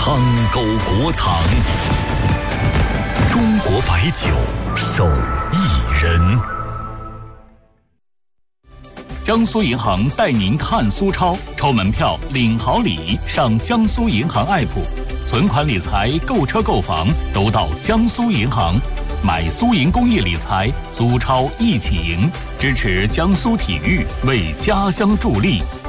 苍沟国藏，中国白酒手艺人。江苏银行带您看苏超，抽门票领好礼，上江苏银行 APP， 存款理财、购车购房都到江苏银行。买苏银公益理财，苏超一起赢，支持江苏体育，为家乡助力。